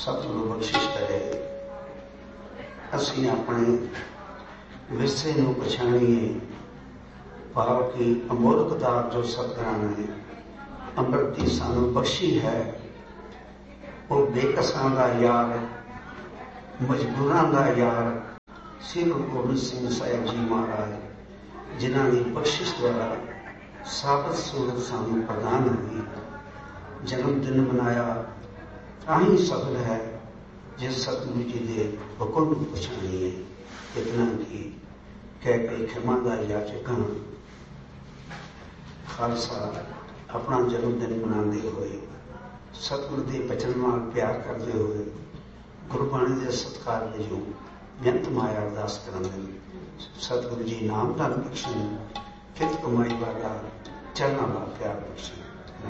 सतगुरु बख्शिश करे असीं अपने विरसे नूं पछाणीए। भाव की अमोलक दात जो सतगुरां ने अमृत दी सानूं बख्शी है, वो बेकसां दा यार, मजबूरां दा यार श्री गुरु गोबिंद सिंह साहिब जी महाराज, जिन्हां दी बख्शिश द्वारा साबत सूरत सानूं प्रदान हुई। जन्मदिन मनाया ताही सफल है जिस सतगुरु जी के हुक्म को पछाणीए। इतना की कह के खिमा याचक खालसा अपना जन्मदिन मनाते हुए, सतगुरु के बचन नाल प्यार करते हुए, गुरबाणी के सत्कार वजों बेअंत माया अरदास करन। सतगुरु जी नाम धन बख्शन, कित कमाई वाला चरणा वाला प्यार बख्शन।